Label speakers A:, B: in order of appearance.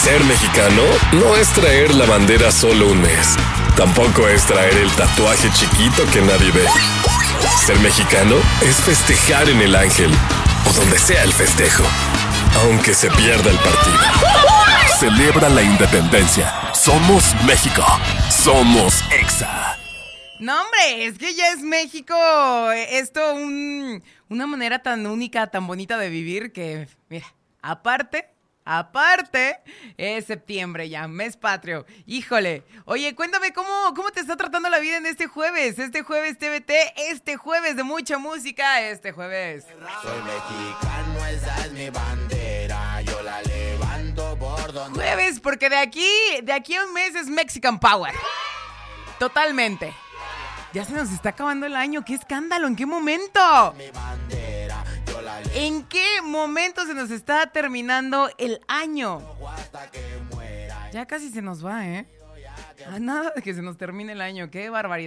A: Ser mexicano no es traer la bandera solo un mes. Tampoco es traer el tatuaje chiquito que nadie ve. Ser mexicano es festejar en el Ángel o donde sea el festejo, aunque se pierda el partido. Celebra la independencia. Somos México. Somos Exa.
B: No, hombre, es que ya es México. Esto una manera tan única, tan bonita de vivir que, mira, aparte, es septiembre ya, mes patrio. Híjole. Oye, cuéntame cómo te está tratando la vida en este jueves TVT, este jueves de mucha música, este jueves.
C: Soy mexicano, esa es mi bandera, yo la levanto por donde...
B: Jueves, porque de aquí a un mes es Mexican Power. Totalmente. Ya se nos está acabando el año, qué escándalo, ¿en qué momento?
C: Mi bandera, yo la levanto
B: ¿En qué momento se nos está terminando el año?
C: hasta que muera.
B: Ya casi se nos va, ¿eh? A nada de que se nos termine el año, qué barbaridad.